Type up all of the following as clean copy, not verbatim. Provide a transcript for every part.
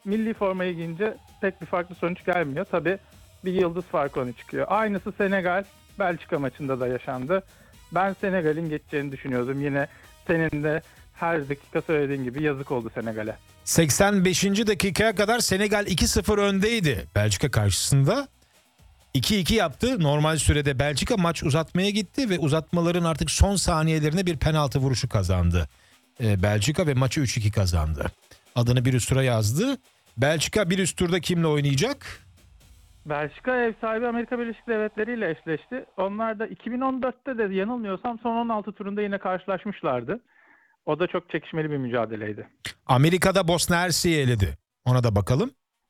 milli formayı giyince pek bir farklı sonuç gelmiyor. Tabii bir yıldız farkı öne çıkıyor. Aynısı Senegal Belçika maçında da yaşandı. Ben Senegal'in geçeceğini düşünüyordum. Yine senin de her dakika söylediğin gibi yazık oldu Senegal'e. 85. dakikaya kadar Senegal 2-0 öndeydi Belçika karşısında. 2-2 yaptı. Normal sürede Belçika maç uzatmaya gitti ve uzatmaların artık son saniyelerine bir penaltı vuruşu kazandı. Belçika ve maçı 3-2 kazandı. Adını bir üst tura yazdı. Belçika bir üst turda kimle oynayacak? Belçika ev sahibi Amerika Birleşik Devletleri ile eşleşti. Onlar da 2014'te de yanılmıyorsam son 16 turunda yine karşılaşmışlardı. O da çok çekişmeli bir mücadeleydi. Amerika'da Bosna Hersek'i eledi. Ona da bakalım.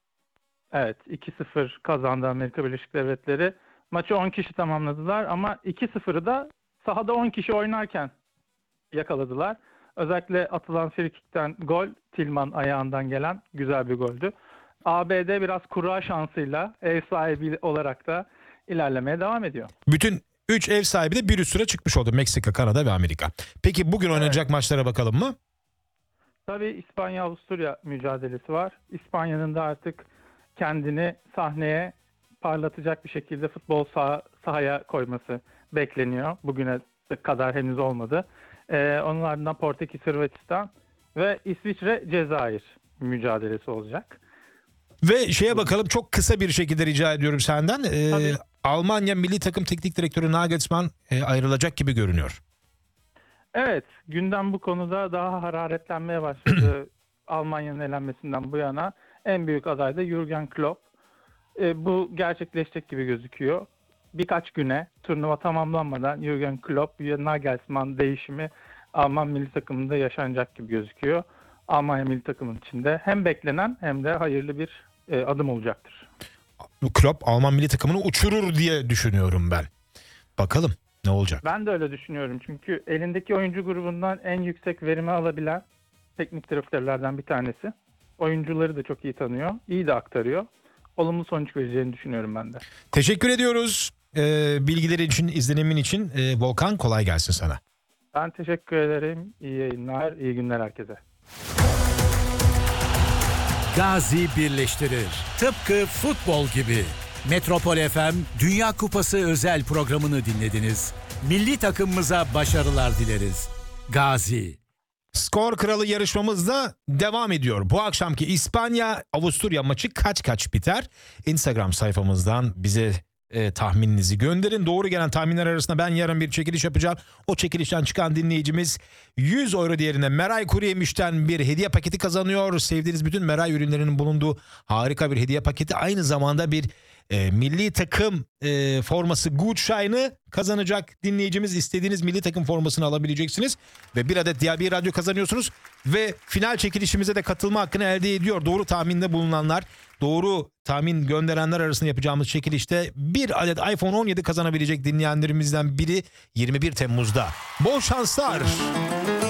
Evet, 2-0 kazandı Amerika Birleşik Devletleri. Maçı 10 kişi tamamladılar ama 2-0'ı da sahada 10 kişi oynarken yakaladılar. Özellikle atılan frikikten gol, Tillman ayağından gelen güzel bir goldü. ABD biraz kura şansıyla ev sahibi olarak da ilerlemeye devam ediyor. Bütün 3 ev sahibi de bir üst tura çıkmış oldu. Meksika, Kanada ve Amerika. Peki bugün oynanacak maçlara bakalım mı? Tabii İspanya-Avusturya mücadelesi var. İspanya'nın da artık kendini sahneye parlatacak bir şekilde futbol sahaya koyması bekleniyor. Bugüne kadar henüz olmadı. Onun ardından Portekiz, Hırvatistan ve İsviçre, Cezayir mücadelesi olacak. Ve şeye bakalım, çok kısa bir şekilde rica ediyorum senden. Almanya milli takım teknik direktörü Nagelsmann ayrılacak gibi görünüyor. Evet, gündem bu konuda daha hararetlenmeye başladı. Almanya'nın elenmesinden bu yana en büyük aday da Jürgen Klopp. Bu gerçekleşecek gibi gözüküyor. Birkaç güne turnuva tamamlanmadan Jürgen Klopp ve Nagelsmann değişimi Alman milli takımında yaşanacak gibi gözüküyor. Almanya milli takımının içinde hem beklenen hem de hayırlı bir adım olacaktır. Klopp Alman milli takımını uçurur diye düşünüyorum ben. Bakalım ne olacak? Ben de öyle düşünüyorum. Çünkü elindeki oyuncu grubundan en yüksek verimi alabilen teknik direktörlerden bir tanesi. Oyuncuları da çok iyi tanıyor. İyi de aktarıyor. Olumlu sonuç vereceğini düşünüyorum ben de. Teşekkür ediyoruz. Bilgileri için, izlenimin için. Volkan, kolay gelsin sana. Ben teşekkür ederim. İyi yayınlar, iyi günler herkese. Gazi birleştirir. Tıpkı futbol gibi. Metropol FM Dünya Kupası özel programını dinlediniz. Milli takımımıza başarılar dileriz. Gazi. Skor Kralı yarışmamız da devam ediyor. Bu akşamki İspanya-Avusturya maçı kaç biter? Instagram sayfamızdan bize tahmininizi gönderin. Doğru gelen tahminler arasında ben yarın bir çekiliş yapacağım. O çekilişten çıkan dinleyicimiz 100 euro değerine Meray Kuruyemiş'ten bir hediye paketi kazanıyor. Sevdiğiniz bütün Meray ürünlerinin bulunduğu harika bir hediye paketi. Aynı zamanda bir milli takım forması Gutschein'i kazanacak dinleyicimiz. İstediğiniz milli takım formasını alabileceksiniz. Ve bir adet diğer bir radyo kazanıyorsunuz. Ve final çekilişimize de katılma hakkını elde ediyor. Doğru tahminde bulunanlar, doğru tahmin gönderenler arasında yapacağımız çekilişte bir adet iPhone 17 kazanabilecek dinleyenlerimizden biri 21 Temmuz'da. Bol şanslar.